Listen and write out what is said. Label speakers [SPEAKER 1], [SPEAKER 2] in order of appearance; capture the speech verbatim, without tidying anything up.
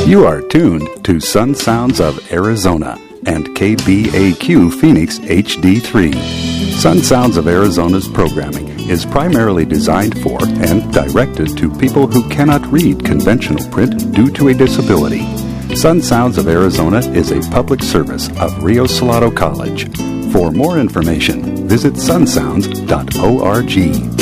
[SPEAKER 1] You are tuned to Sun Sounds of Arizona and K B A Q Phoenix H D three. Sun Sounds of Arizona's programming is primarily designed for and directed to people who cannot read conventional print due to a disability. Sun Sounds of Arizona is a public service of Rio Salado College. For more information, visit sun sounds dot org.